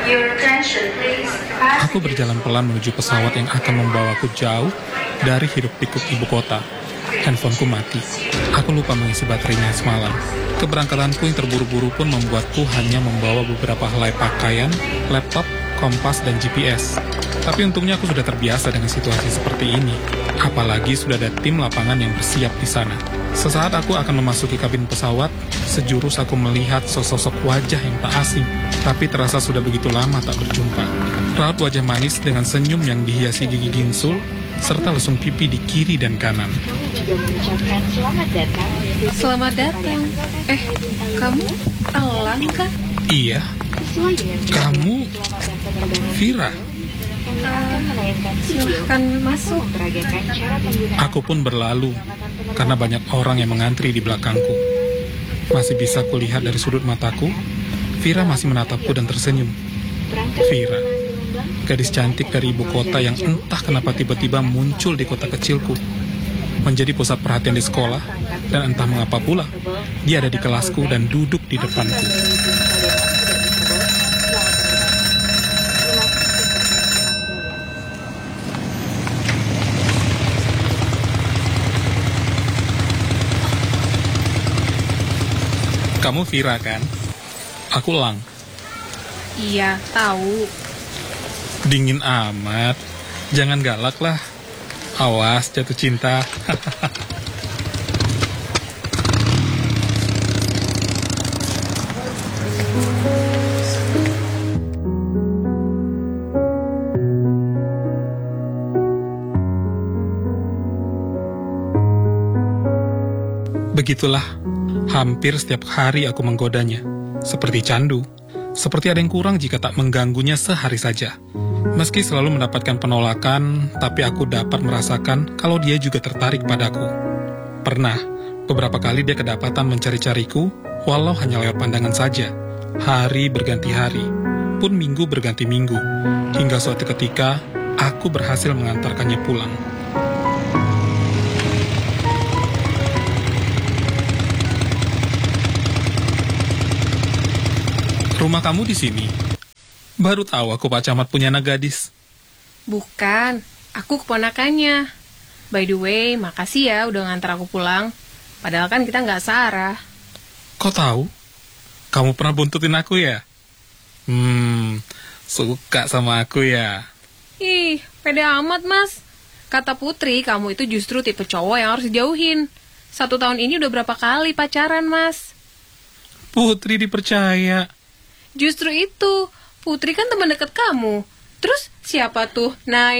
Aku berjalan pelan menuju pesawat yang akan membawaku jauh dari hiruk-pikuk ibu kota. Handphoneku mati. Aku lupa mengisi baterainya semalam. Keberangkatanku yang terburu-buru pun membuatku hanya membawa beberapa helai pakaian, laptop, kompas, dan GPS. Tapi untungnya aku sudah terbiasa dengan situasi seperti ini. Apalagi sudah ada tim lapangan yang bersiap di sana. Sesaat aku akan memasuki kabin pesawat, sejurus aku melihat sosok wajah yang tak asing. Tapi terasa sudah begitu lama tak berjumpa. Raut wajah manis dengan senyum yang dihiasi gigi ginsul, serta lesung pipi di kiri dan kanan. Selamat datang. Kamu Elang kan? Iya. Kamu Vira? Silahkan masuk. Aku pun berlalu, karena banyak orang yang mengantri di belakangku. Masih bisa kulihat dari sudut mataku, Vira masih menatapku dan tersenyum. Vira, gadis cantik dari ibu kota yang entah kenapa tiba-tiba muncul di kota kecilku. Menjadi pusat perhatian di sekolah, dan entah mengapa pula, dia ada di kelasku dan duduk di depanku. Kamu Vira kan? Aku Lang. Iya, tahu. Dingin amat. Jangan galak lah. Awas jatuh cinta. Begitulah. Hampir setiap hari aku menggodanya. Seperti candu. Seperti ada yang kurang jika tak mengganggunya sehari saja. Meski selalu mendapatkan penolakan, tapi aku dapat merasakan kalau dia juga tertarik padaku. Pernah, beberapa kali dia kedapatan mencari-cariku, walau hanya lewat pandangan saja. Hari berganti hari, pun minggu berganti minggu, hingga suatu ketika, aku berhasil mengantarkannya pulang. Rumah kamu di sini? Baru tahu aku Pak Camat punya anak gadis. Bukan, aku keponakannya. By the way, makasih ya udah ngantar aku pulang. Padahal kan kita nggak searah. Kok tahu? Kamu pernah buntutin aku ya? Suka sama aku ya? Ih, pede amat mas. Kata Putri, kamu itu justru tipe cowok yang harus dijauhin. 1 tahun ini udah berapa kali pacaran mas? Putri dipercaya. Justru itu, Putri kan teman dekat kamu. Terus siapa tuh? Nah,